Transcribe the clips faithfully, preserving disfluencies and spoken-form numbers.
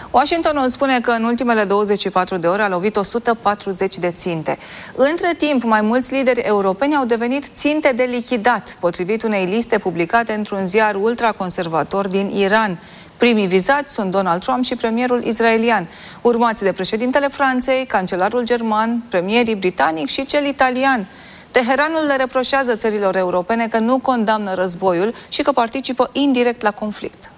Washingtonul spune că în ultimele douăzeci și patru de ore a lovit o sută patruzeci de ținte. Între timp, mai mulți lideri europeni au devenit ținte de lichidat, potrivit unei liste publicate într-un ziar ultraconservator din Iran. Primii vizați sunt Donald Trump și premierul israelian, urmați de președintele Franței, cancelarul german, premierii britanic și cel italian. Teheranul le reproșează țărilor europene că nu condamnă războiul și că participă indirect la conflict.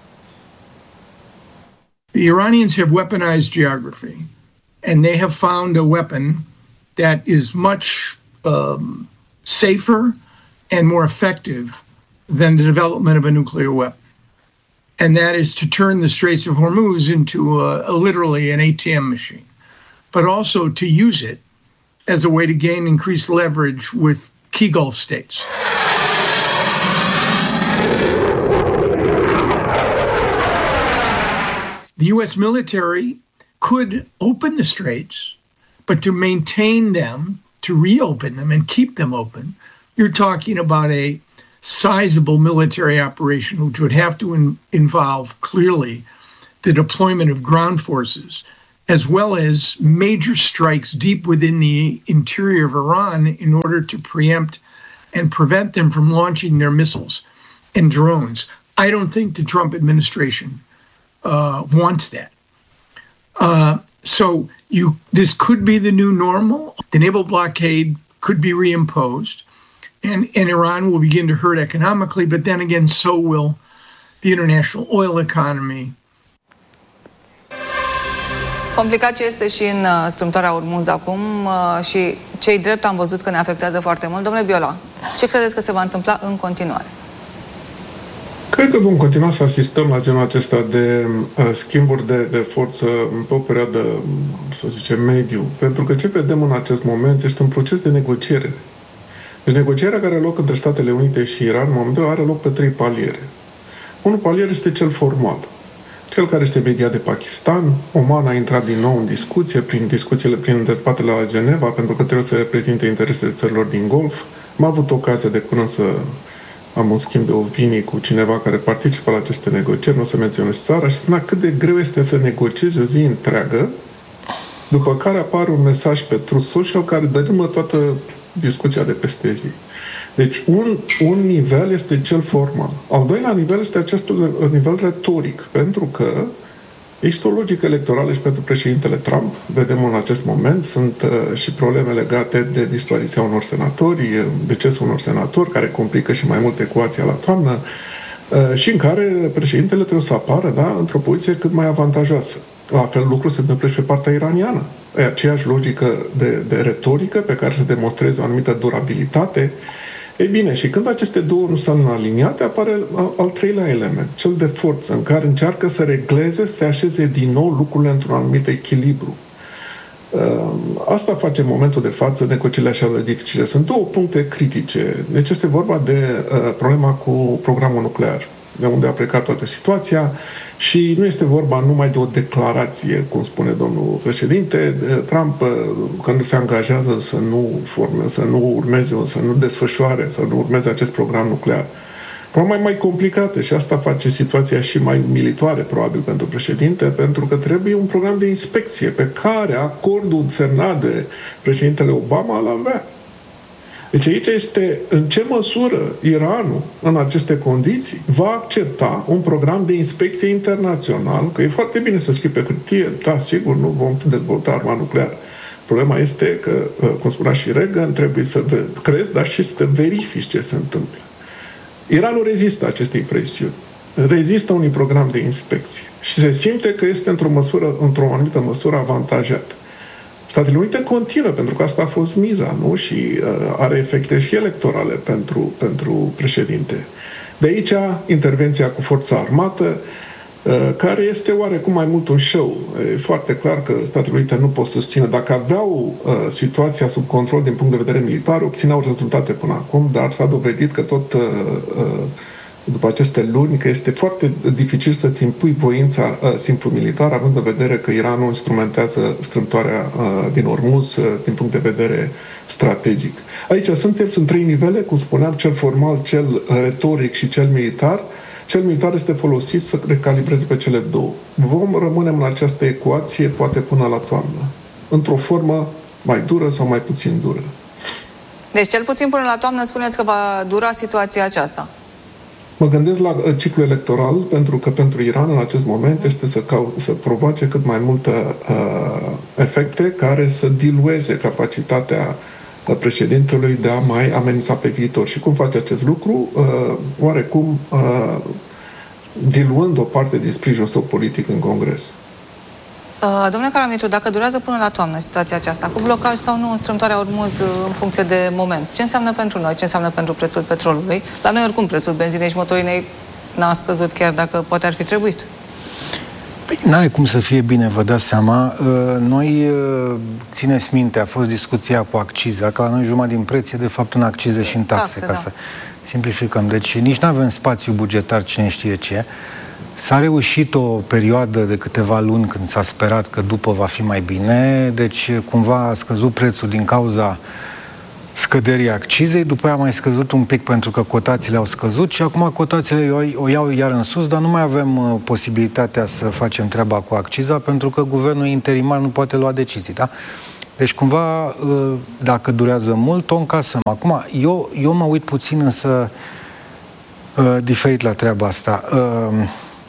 The Iranians have weaponized geography, and they have found a weapon that is much um, safer and more effective than the development of a nuclear weapon. And that is to turn the Straits of Hormuz into a, a, literally an A T M machine, but also to use it as a way to gain increased leverage with key Gulf states. The U S military could open the straits, but to maintain them, to reopen them and keep them open, you're talking about a sizable military operation, which would have to in, involve clearly the deployment of ground forces, as well as major strikes deep within the interior of Iran in order to preempt and prevent them from launching their missiles and drones. I don't think the Trump administration uh, wants that. Uh, so you, this could be the new normal. The naval blockade could be reimposed. And, and Iran will begin to hurt economically, but then again, so will the international oil economy. Complicat ce este și în strâmtoarea Ormuz acum și cei drept am văzut că ne afectează foarte mult. Domnule Biola, ce credeți că se va întâmpla în continuare? Cred că vom continua să asistăm la genul acesta de uh, schimburi de, de forță pe o perioadă, să zicem, mediu. Pentru că ce vedem în acest moment este un proces de negociere. Deci negocierea care are loc între Statele Unite și Iran, în momentul are loc pe trei paliere. Unul palier este cel formal, cel care este mediat de Pakistan. Oman a intrat din nou în discuție, prin discuțiile, prin dezbaterile la Geneva, pentru că trebuie să reprezinte interesele țărilor din Golf. Am avut ocazia de curând să am un schimb de opinii cu cineva care participă la aceste negocieri, nu o să menționez țara, și spunea cât de greu este să negociezi o zi întreagă, după care apare un mesaj pe Truth Social care dărâmă toată discuția de peste zi. Deci un, un nivel este cel formal. Al doilea nivel este acest nivel retoric, pentru că există o logică electorală și pentru președintele Trump. Vedem în acest moment, sunt uh, și probleme legate de dispariția unor senatori, decesul unor senatori, care complică și mai mult ecuația la toamnă, uh, și în care președintele trebuie să apară, da, într-o poziție cât mai avantajoasă. La fel lucru se întâmplă și pe partea iraniană. E aceeași logică de, de retorică pe care să demonstreze o anumită durabilitate. Ei bine, și când aceste două nu sunt aliniate, apare al, al treilea element, cel de forță, în care încearcă să regleze, să așeze din nou lucrurile într-un anumit echilibru. Asta face în momentul de față negocierile așa de dificile. Sunt două puncte critice. Deci este vorba de uh, problema cu programul nuclear, de unde a plecat toată situația, și nu este vorba numai de o declarație, cum spune domnul președinte Trump, că nu se angajează să nu forme, să nu urmeze, să nu desfășoare, să nu urmeze acest program nuclear. Problema e mai complicată și asta face situația și mai umilitoare, probabil, pentru președinte, pentru că trebuie un program de inspecție pe care acordul semnat de președintele Obama îl avea. Deci aici este în ce măsură Iranul, în aceste condiții, va accepta un program de inspecție internațional, că e foarte bine să scrii pe hârtie, da, sigur, nu vom dezvolta arma nucleară. Problema este că, cum spunea și Reagan, trebuie să crezi, dar și să verifici ce se întâmplă. Iranul rezistă acestei presiuni, rezistă unui program de inspecție și se simte că este într-o măsură, într-o anumită măsură avantajat. Statele Unite continuă, pentru că asta a fost miza, nu? Și uh, are efecte și electorale pentru, pentru președinte. De aici intervenția cu forța armată, uh, care este oarecum mai mult un show. E foarte clar că Statele Unite nu pot susține. Dacă aveau uh, situația sub control din punct de vedere militar, obțineau rezultate până acum, dar s-a dovedit că tot uh, uh, după aceste luni, că este foarte dificil să-ți impui voința uh, simplu militar, având în vedere că Iranul instrumentează strâmtoarea uh, din Ormuz uh, din punct de vedere strategic. Aici suntem, sunt trei nivele, cum spuneam, cel formal, cel retoric și cel militar. cel militar este folosit să recalibreze pe cele două. Vom rămâne în această ecuație poate până la toamnă, într-o formă mai dură sau mai puțin dură. Deci cel puțin până la toamnă spuneți că va dura situația aceasta. Mă gândesc la ciclul electoral, pentru că pentru Iran în acest moment este să, cau- să provoace cât mai multe uh, efecte care să dilueze capacitatea președintelui de a mai amenința pe viitor. Și cum face acest lucru? Uh, oarecum uh, diluând o parte din sprijinul său politic în Congres. Uh, domnule Karamitru, dacă durează până la toamnă situația aceasta, cu blocaj sau nu în strâmtoarea Ormuz în funcție de moment, ce înseamnă pentru noi, ce înseamnă pentru prețul petrolului? La noi oricum prețul benzinei și motorinei n-a scăzut, chiar dacă poate ar fi trebuit. Păi, n-are cum să fie bine, vă dați seama. Noi, țineți minte, a fost discuția cu acciza, că la noi jumătate din preț e de fapt în accize și în taxe, taxe ca da. Să simplificăm. Deci nici nu avem spațiu bugetar, cine știe ce. S-a reușit o perioadă de câteva luni când s-a sperat că după va fi mai bine, deci cumva a scăzut prețul din cauza scăderii accizei, după aia a mai scăzut un pic pentru că cotațiile au scăzut și acum cotațiile o, o iau iar în sus, dar nu mai avem uh, posibilitatea să facem treaba cu acciza pentru că guvernul interimar nu poate lua decizii, da? Deci cumva, uh, dacă durează mult, o încasăm. Acum, eu, eu mă uit puțin însă uh, diferit la treaba asta. Uh,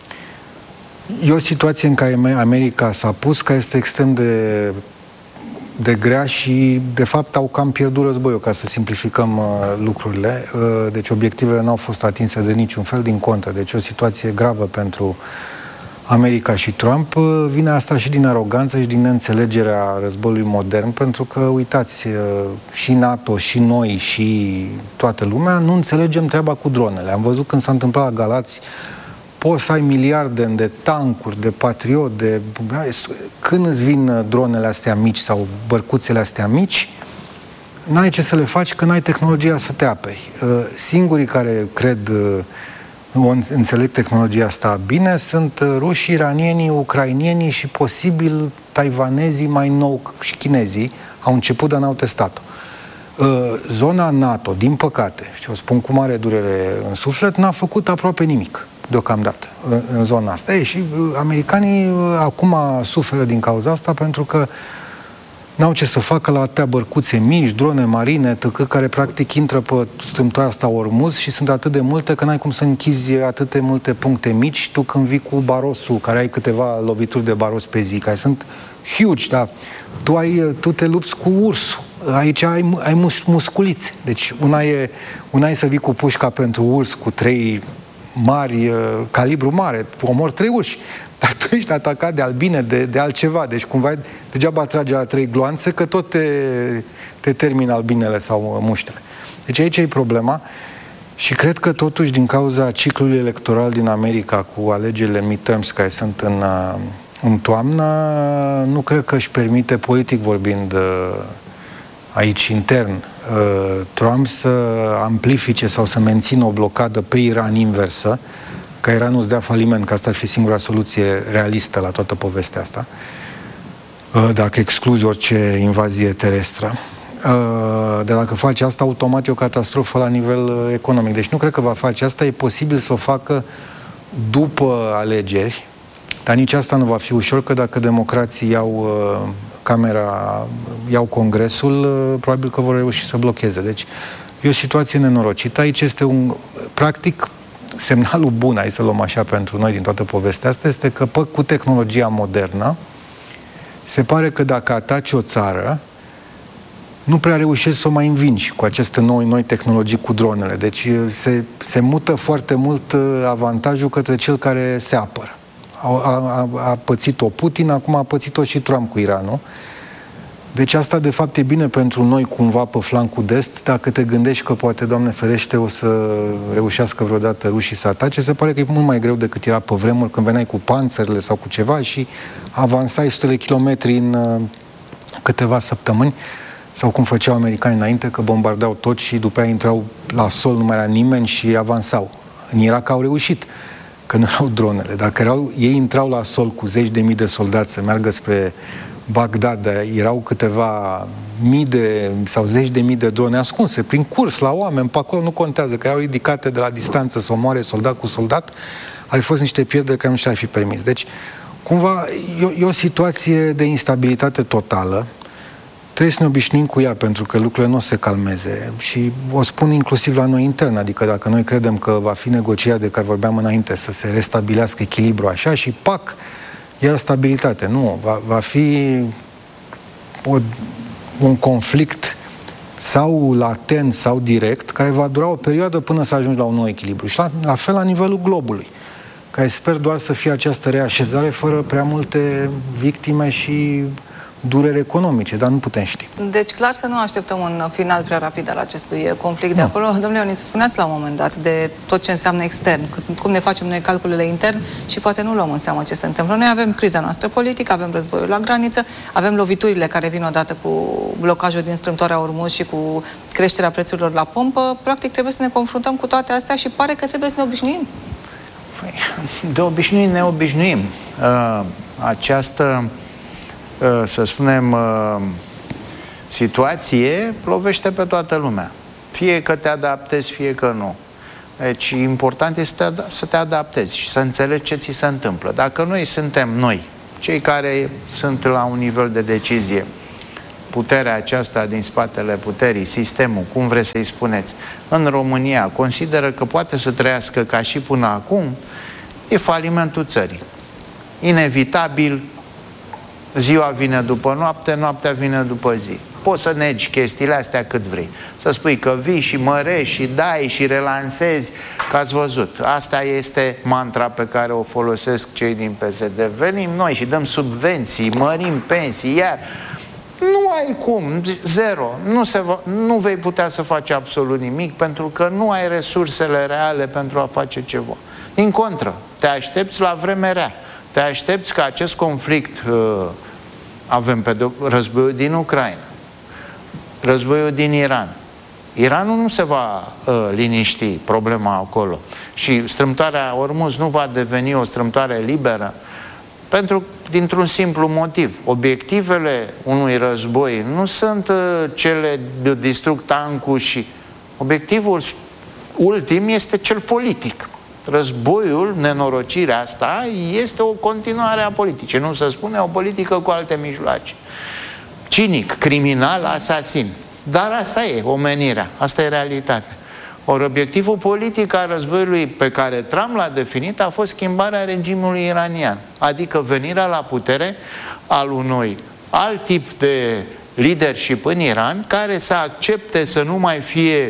E o situație în care America s-a pus, care este extrem de, de grea și, de fapt, au cam pierdut războiul, ca să simplificăm uh, lucrurile. Uh, deci obiectivele n-au fost atinse de niciun fel, din contră. Deci o situație gravă pentru America și Trump. Uh, vine asta și din aroganță și din neînțelegerea războiului modern, pentru că, uitați, uh, și NATO, și noi, și toată lumea nu înțelegem treaba cu dronele. Am văzut când s-a întâmplat la Galați, poți să ai miliarde de tancuri, de Patriot, de... Când îți vin dronele astea mici sau bărcuțele astea mici, n-ai ce să le faci, că n-ai tehnologia să te aperi. Singurii care cred, înțeleg tehnologia asta bine, sunt rușii, iranienii, ucrainienii și posibil taiwanezii mai nou și chinezii. Au început, dar n-au testat-o. Zona NATO, din păcate, și o spun cu mare durere în suflet, n-a făcut aproape nimic deocamdată în, în zona asta. Ei, și americanii acum suferă din cauza asta pentru că n-au ce să facă la atâtea bărcuțe mici, drone marine, tăcă, care practic intră pe strâmtoarea asta Ormuz și sunt atât de multe că n-ai cum să închizi atât de multe puncte mici tu când vii cu barosul, care ai câteva lovituri de baros pe zi, care sunt huge, da? Tu, ai, tu te lupți cu ursul. Aici ai, ai mus, musculițe. Deci una e, una e să vii cu pușca pentru urs cu trei mari, calibru mare, omor trei urși, dar tu ești atacat de albine, de, de altceva, deci cumva degeaba trage la trei gloanțe, că tot te, te termină albinele sau muștele. Deci aici e problema și cred că totuși din cauza ciclului electoral din America cu alegerile midterms care sunt în, în toamnă, nu cred că își permite, politic vorbind, aici intern, Trump să amplifice sau să mențină o blocadă pe Iran inversă, ca Iranul îți dea faliment, că asta ar fi singura soluție realistă la toată povestea asta, dacă excluzi orice invazie terestră. De dacă face asta, automat e o catastrofă la nivel economic. Deci nu cred că va face asta, e posibil să o facă după alegeri, dar nici asta nu va fi ușor, că dacă democrații iau Camera, iau Congresul, probabil că vor reuși să blocheze. Deci e o situație nenorocită. Aici este un, practic, semnalul bun, hai să luăm așa pentru noi din toată povestea asta, este că pă, cu tehnologia modernă se pare că dacă ataci o țară, nu prea reușești să o mai învingi cu aceste noi, noi tehnologii cu dronele. Deci se, se mută foarte mult avantajul către cel care se apără. A, a, a pățit-o Putin, acum a pățit-o și Trump cu Iranul. Deci asta, de fapt, e bine pentru noi cumva pe flancul de est, dacă te gândești că poate, Doamne ferește, o să reușească vreodată rușii să atace. Se pare că e mult mai greu decât era pe vremuri, când veneai cu panțările sau cu ceva și avansai sute de kilometri în uh, câteva săptămâni, sau cum făceau americanii înainte, că bombardau tot și după aia intrau la sol, nu mai era nimeni și avansau. În Irak au reușit, că nu erau dronele. Dacă erau, ei intrau la sol cu zeci de mii de soldați să meargă spre Bagdad, erau câteva mii de sau zeci de mii de drone ascunse prin curs la oameni, pe acolo nu contează, că erau ridicate de la distanță să omoare soldat cu soldat, ar fi fost niște pierderi care nu și-ar fi permis. Deci, cumva, e, e o situație de instabilitate totală. Trebuie să ne obișnuim cu ea, pentru că lucrurile nu o să se calmeze. Și o spun inclusiv la noi intern, adică dacă noi credem că va fi negocierea de care vorbeam înainte, să se restabilească echilibru așa și pac, iar stabilitate. Nu, va, va fi o, un conflict sau latent sau direct, care va dura o perioadă până să ajungi la un nou echilibru. Și la, la fel la nivelul globului, care sper doar să fie această reașezare fără prea multe victime și dureri economice, dar nu putem ști. Deci clar să nu așteptăm un final prea rapid al acestui conflict de no. acolo. Domnule Ioniță, spuneați la un moment dat de tot ce înseamnă extern, cum ne facem noi calculele intern și poate nu luăm în seamă ce se întâmplă. Noi avem criza noastră politică, avem războiul la graniță, avem loviturile care vin odată cu blocajul din strâmtoarea Ormuz și cu creșterea prețurilor la pompă. Practic trebuie să ne confruntăm cu toate astea și pare că trebuie să ne obișnuim. De obișnuim ne obișnuim. Uh, această să spunem, situație lovește pe toată lumea. Fie că te adaptezi, fie că nu. Deci, important este să te adaptezi și să înțelegi ce ți se întâmplă. Dacă noi suntem noi, cei care sunt la un nivel de decizie, puterea aceasta din spatele puterii, sistemul, cum vreți să-i spuneți, în România, consideră că poate să trăiască ca și până acum, e falimentul țării. Inevitabil, ziua vine după noapte, noaptea vine după zi. Poți să negi chestiile astea cât vrei. Să spui că vii și mărești și dai și relansezi, că ați văzut. Asta este mantra pe care o folosesc cei din P S D. Venim noi și dăm subvenții, mărim pensii, iar nu ai cum, zero. Nu, se va, nu vei putea să faci absolut nimic pentru că nu ai resursele reale pentru a face ceva. Din contră, te aștepți la vreme rea. Te aștepți ca acest conflict, uh, avem pe războiul din Ucraina, războiul din Iran. Iranul nu se va uh, liniști, problema acolo. Și strâmtoarea Ormuz nu va deveni o strâmtoare liberă, pentru, dintr-un simplu motiv. Obiectivele unui război nu sunt uh, cele de distrug tancul și... Obiectivul ultim este cel politic. Războiul, nenorocirea asta, este o continuare a politicii. Nu se spune o politică cu alte mijloace. Cinic, criminal, asasin. Dar asta e omenirea, asta e realitatea. Ori obiectivul politic al războiului pe care Trump l-a definit a fost schimbarea regimului iranian. Adică venirea la putere al unui alt tip de leadership în Iran care să accepte să nu mai fie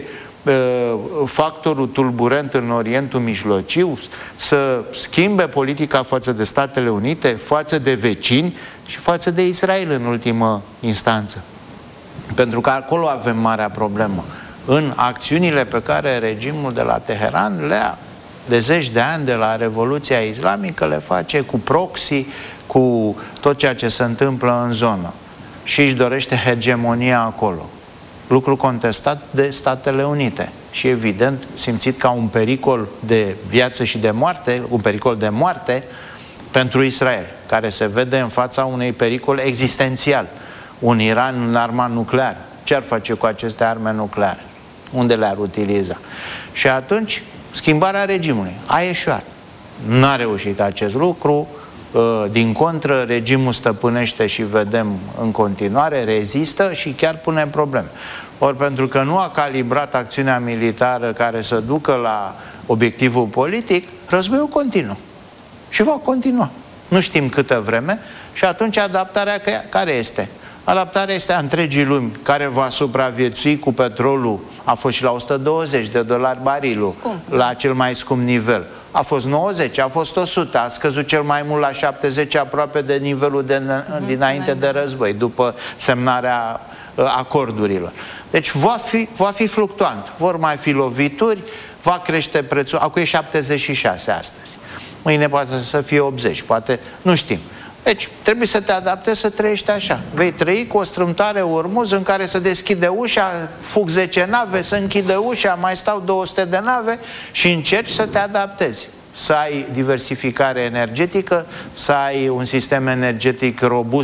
factorul tulburent în Orientul Mijlociu, să schimbe politica față de Statele Unite, față de vecini și față de Israel în ultimă instanță. Pentru că acolo avem marea problemă. În acțiunile pe care regimul de la Teheran le-a de zeci de ani de la Revoluția Islamică le face cu proxy, cu tot ceea ce se întâmplă în zonă. Și își dorește hegemonia acolo. Lucru contestat de Statele Unite și evident simțit ca un pericol de viață și de moarte, un pericol de moarte pentru Israel, care se vede în fața unui pericol existențial. Un Iran înarmat nuclear. Ce ar face cu aceste arme nucleare? Unde le-ar utiliza? Și atunci, schimbarea regimului a eșuat. N-a reușit acest lucru. Din contră, regimul stăpânește și vedem în continuare, rezistă și chiar pune probleme. Ori pentru că nu a calibrat acțiunea militară care să ducă la obiectivul politic, războiul continuă. Și va continua. Nu știm câtă vreme și atunci adaptarea care este? Adaptarea este a întregii lumi care va supraviețui cu petrolul. A fost și la o sută douăzeci de dolari barilul, scump, la cel mai scump nivel. A fost nouăzeci, a fost o sută, a scăzut cel mai mult la șaptezeci, aproape de nivelul de, uh-huh, dinainte de război, după semnarea uh, acordurilor. Deci va fi, va fi fluctuant, vor mai fi lovituri, va crește prețul, acum e șaptezeci și șase astăzi. Mâine poate să fie optzeci, poate, nu știm. Deci trebuie să te adaptezi să trăiești așa. Vei trăi cu o strâmtoare Ormuz în care se deschide ușa, fug zece nave, se închide ușa, mai stau două sute de nave și încerci să te adaptezi. Să ai diversificare energetică, să ai un sistem energetic robust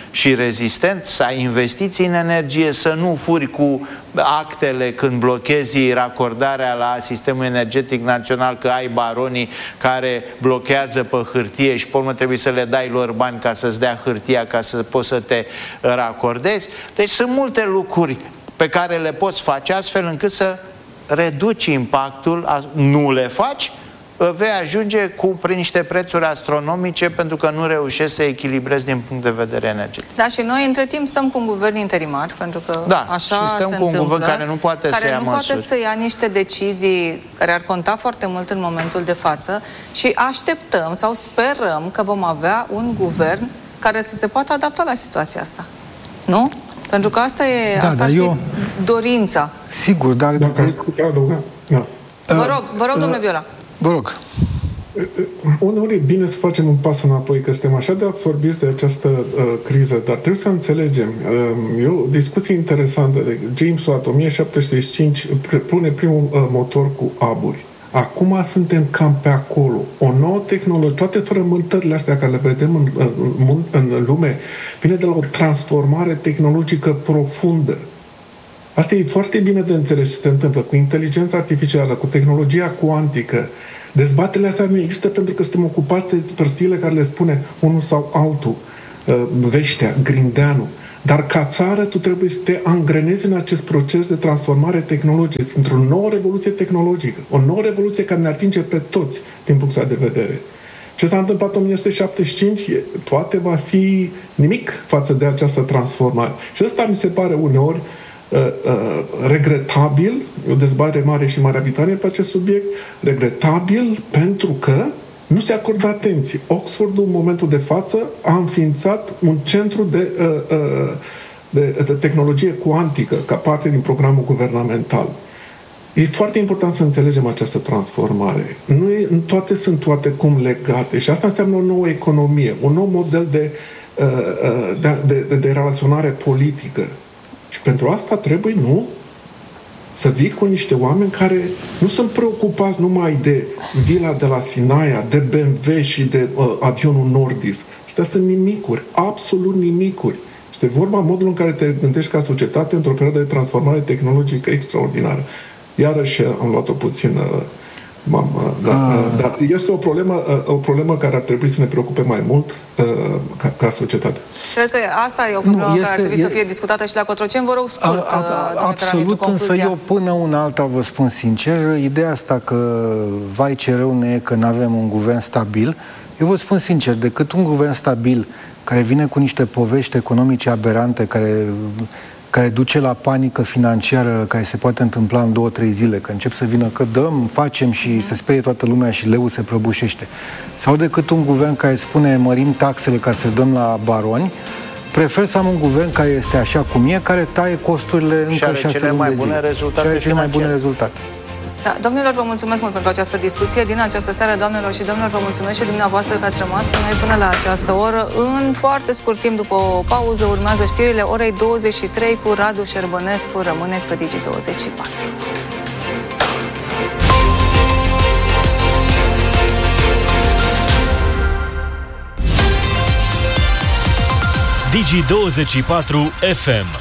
și rezistent, să ai investiții în energie, să nu furi cu actele când blochezi racordarea la sistemul energetic național, că ai baronii care blochează pe hârtie și pe urmă trebuie să le dai lor bani ca să-ți dea hârtia ca să poți să te racordezi. Deci sunt multe lucruri pe care le poți face astfel încât să reduci impactul, nu le faci, vei ajunge cu prin niște prețuri astronomice pentru că nu reușești să echilibrezi din punct de vedere energetic. Da, și noi între timp stăm cu un guvern interimar, pentru că da, așa și stăm se cu un întâmplă, guvern care nu poate care să ia nu măsuri. poate să ia niște decizii care ar conta foarte mult în momentul de față și așteptăm sau sperăm că vom avea un guvern care să se poată adapta la situația asta. Nu? Pentru că asta e, da, asta da, e eu... dorința. Sigur, dar... Dacă aș putea adăuga. Da. Vă rog, vă rog, domnule Viola. Vă rog. Uneori e bine să facem un pas înapoi, că suntem așa de absorbiți de această uh, criză, dar trebuie să înțelegem. Uh, e o discuție interesantă. De James Watt, o mie șapte sute șaizeci și cinci, pune primul uh, motor cu aburi. Acum suntem cam pe acolo. O nouă tehnologie, toate frământările astea care le vedem în, în, în lume, vine de la o transformare tehnologică profundă. Asta e foarte bine de înțeles ce se întâmplă cu inteligența artificială, cu tehnologia cuantică. Dezbaterile astea nu există pentru că suntem ocupați de prostiile care le spune unul sau altul, Veștea, Grindeanu. Dar ca țară tu trebuie să te angrenezi în acest proces de transformare tehnologică, într-o nouă revoluție tehnologică, o nouă revoluție care ne atinge pe toți din punctul de vedere. Ce s-a întâmplat în o mie nouă sute șaptezeci și cinci poate va fi nimic față de această transformare. Și ăsta mi se pare uneori uh, uh, regretabil, o dezbatere mare și în Marea Britanie pe acest subiect, regretabil pentru că nu se acordă atenție. Oxfordul, în momentul de față, a înființat un centru de, uh, uh, de, de tehnologie cuantică ca parte din programul guvernamental. E foarte important să înțelegem această transformare. Nu, e, nu toate sunt toate cum legate și asta înseamnă o nouă economie, un nou model de, uh, de, de, de, de relaționare politică. Și pentru asta trebuie, nu? Să vii cu niște oameni care nu sunt preocupați numai de vila de la Sinaia, de B M W și de uh, avionul Nordis. Astea sunt nimicuri, absolut nimicuri. Este vorba modul în care te gândești ca societate într-o perioadă de transformare tehnologică extraordinară. Iarăși am luat-o puțin... Uh, Mamă, da, ah. Dar este o problemă, o problemă care ar trebui să ne preocupe mai mult uh, ca, ca societate. Cred că asta e o problemă nu, este, care ar trebui e, să fie discutată și la Cotroceni. Vă rog scurt, a, a, a, absolut, însă eu până una alta vă spun sincer, ideea asta că vai ce rău ne e că nu avem un guvern stabil, eu vă spun sincer, decât un guvern stabil care vine cu niște povești economice aberante, care... care duce la panică financiară care se poate întâmpla în două, trei zile, că încep să vină că dăm, facem și mm. se sperie toată lumea și leul se prăbușește. Sau decât un guvern care spune mărim taxele ca să dăm la baroni, prefer să am un guvern care este așa cum e, care taie costurile încă șase luni de zile. Și are cele mai bune rezultate. Da, domnilor, vă mulțumesc mult pentru această discuție. Din această seară, doamnelor și domnilor, vă mulțumesc și dumneavoastră că ați rămas cu noi până la această oră. În foarte scurt timp, după o pauză, urmează știrile orei douăzeci și trei cu Radu Șerbănescu. Rămâneți pe Digi douăzeci și patru. Digi douăzeci și patru F M.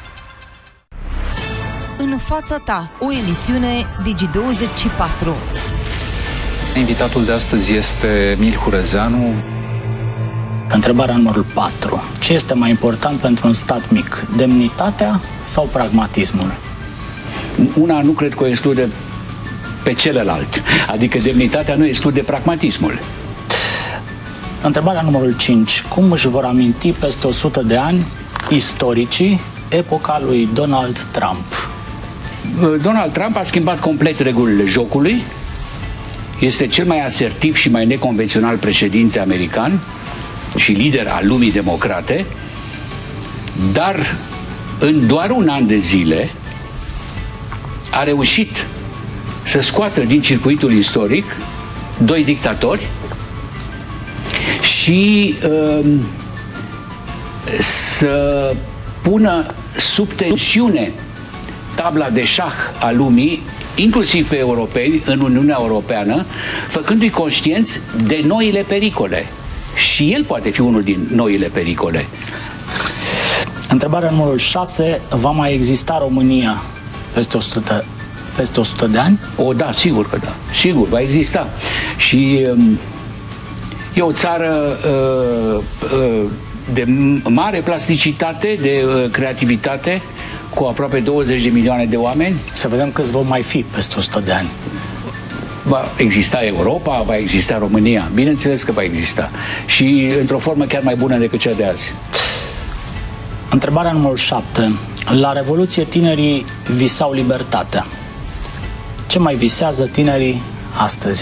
În fața ta, o emisiune Digi douăzeci și patru. Invitatul de astăzi este Emil Hurezeanu. Întrebarea numărul patru. Ce este mai important pentru un stat mic? Demnitatea sau pragmatismul? Una nu cred că o exclude pe celălalt. Adică demnitatea nu exclude pragmatismul. Întrebarea numărul cinci. Cum își vor aminti peste o sută de ani istoricii epoca lui Donald Trump? Donald Trump a schimbat complet regulile jocului. Este cel mai asertiv și mai neconvențional președinte american și lider al lumii democrate, dar în doar un an de zile a reușit să scoată din circuitul istoric doi dictatori și uh, să pună sub tensiune tabla de șah a lumii, inclusiv pe europeni, în Uniunea Europeană, făcându-i conștienți de noile pericole. Și el poate fi unul din noile pericole. Întrebarea numărul șase. Va mai exista România peste o sută de, peste o sută de ani? O, da, sigur că da. Sigur, va exista. Și um, e o țară uh, uh, de mare plasticitate, de uh, creativitate, cu aproape douăzeci de milioane de oameni. Să vedem câți vom mai fi peste o sută de ani. Va exista Europa, va exista România. Bineînțeles că va exista. Și într-o formă chiar mai bună decât cea de azi. Întrebarea numărul șapte. La Revoluție tinerii visau libertatea. Ce mai visează tinerii astăzi?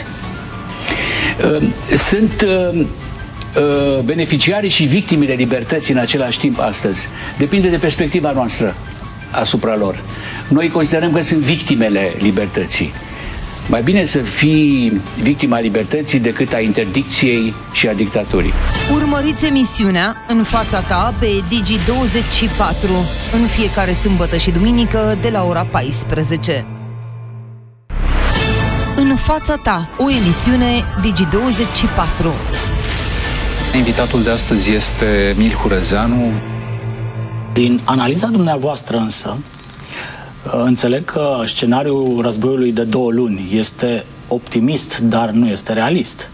Sunt beneficiarii și victimele libertății în același timp astăzi. Depinde de perspectiva noastră asupra lor. Noi considerăm că sunt victimele libertății. Mai bine să fii victima libertății decât a interdicției și a dictaturii. Urmăriți emisiunea În fața ta pe Digi douăzeci și patru în fiecare sâmbătă și duminică de la ora paisprezece. În fața ta, o emisiune Digi douăzeci și patru. Invitatul de astăzi este Milhu Răzeanu. Din analiza dumneavoastră însă, înțeleg că scenariul războiului de două luni este optimist, dar nu este realist.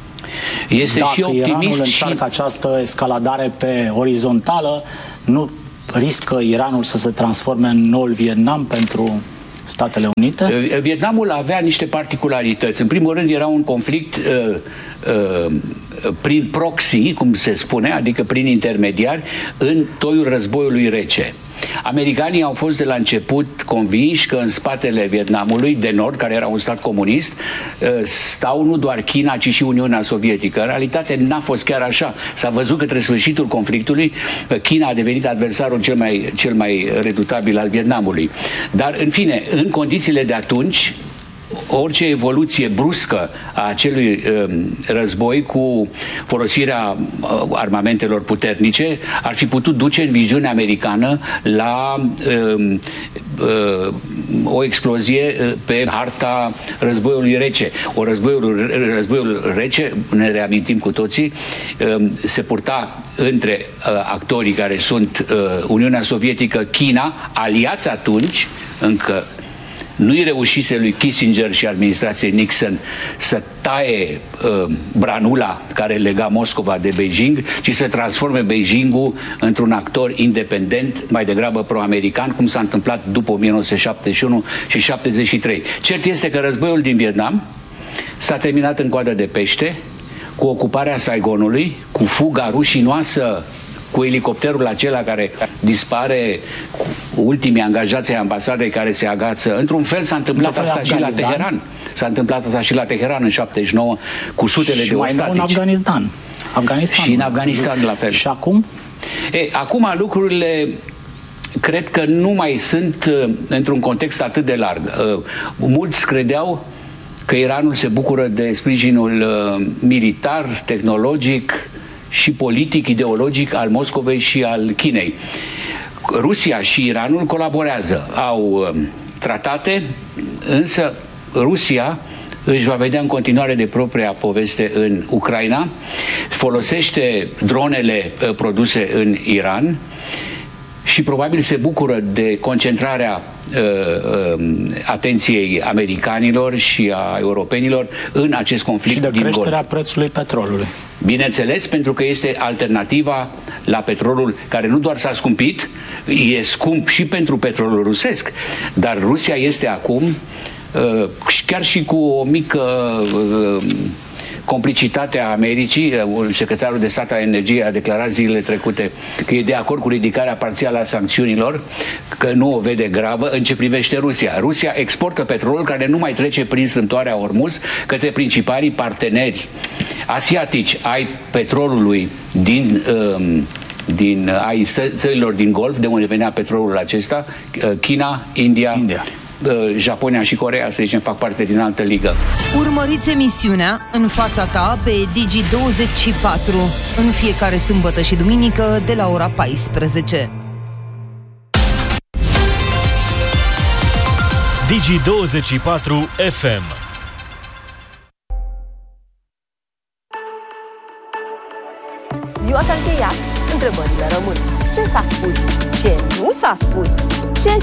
Este Dacă și optimist Iranul și... încearcă această escaladare pe orizontală, nu riscă Iranul să se transforme în noul Vietnam pentru Statele Unite? Vietnamul avea niște particularități. În primul rând era un conflict uh, uh, prin proxy, cum se spune, adică prin intermediari, în toiul războiului rece. Americanii au fost de la început convinși că în spatele Vietnamului de Nord, care era un stat comunist, stau nu doar China, ci și Uniunea Sovietică. În realitate n-a fost chiar așa. S-a văzut că între sfârșitul conflictului China a devenit adversarul cel mai, cel mai redutabil al Vietnamului. Dar, în fine, în condițiile de atunci, orice evoluție bruscă a acelui uh, război cu folosirea uh, armamentelor puternice ar fi putut duce în viziunea americană la uh, uh, o explozie uh, pe harta războiului rece. O războiul, războiul rece, ne reamintim cu toții, uh, se purta între uh, actorii care sunt uh, Uniunea Sovietică, China, aliați atunci, încă nu-i reușise lui Kissinger și administrației Nixon să taie uh, branula care lega Moscova de Beijing, ci să transforme Beijingul într-un actor independent, mai degrabă pro-american, cum s-a întâmplat după o mie nouă sute șaptezeci și unu și șaptezeci și trei. Cert este că războiul din Vietnam s-a terminat în coadă de pește, cu ocuparea Saigonului, cu fuga rușinoasă cu elicopterul acela care dispare, cu ultimii angajați ai ambasadei care se agață. Într-un fel s-a întâmplat asta și la Teheran. S-a întâmplat asta și la Teheran în șaptezeci și nouă cu sutele și de ostatici. Și mai nou în Afganistan. Afganistan. Și în Afganistan la fel. Și acum? E, acum lucrurile cred că nu mai sunt uh, într-un context atât de larg. Uh, mulți credeau că Iranul se bucură de sprijinul uh, militar, tehnologic și politic, ideologic al Moscovei și al Chinei. Rusia și Iranul colaborează, au uh, tratate, însă Rusia își va vedea în continuare de propria poveste în Ucraina, folosește dronele uh, produse în Iran și probabil se bucură de concentrarea uh, uh, atenției americanilor și a europenilor în acest conflict din Golf. Și de creșterea prețului petrolului. Bineînțeles, pentru că este alternativa la petrolul care nu doar s-a scumpit, e scump și pentru petrolul rusesc, dar Rusia este acum, uh, chiar și cu o mică uh, complicitatea Americii, secretarul de stat al energiei a declarat zilele trecute că e de acord cu ridicarea parțială a sancțiunilor, că nu o vede gravă în ce privește Rusia. Rusia exportă petrolul care nu mai trece prin strâmtoarea Ormuz către principalii parteneri asiatici ai petrolului din, um, din ai țărilor din Golf, de unde venea petrolul acesta, China, India, India. Japonia și Coreea, să zicem, fac parte din altă ligă. Urmăriți emisiunea În fața ta pe Digi douăzeci și patru în fiecare sâmbătă și duminică de la ora paisprezece. Digi douăzeci și patru F M. Ziua s-a încheiat. întrebările rămân. Ce s-a spus? Ce nu s-a spus? Ce